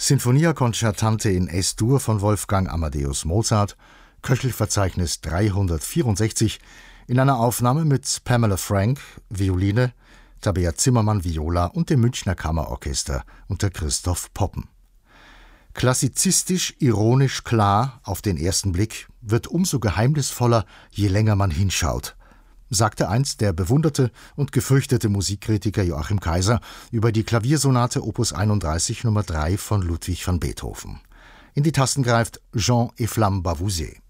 Sinfonia Concertante in Es-Dur von Wolfgang Amadeus Mozart, Köchelverzeichnis 364, in einer Aufnahme mit Pamela Frank, Violine, Tabea Zimmermann, Viola und dem Münchner Kammerorchester unter Christoph Poppen. Klassizistisch, ironisch klar auf den ersten Blick, wird umso geheimnisvoller, je länger man hinschaut, sagte einst der bewunderte und gefürchtete Musikkritiker Joachim Kaiser über die Klaviersonate Opus 31 Nr. 3 von Ludwig van Beethoven. In die Tasten greift Jean Eflamme Bavouzet.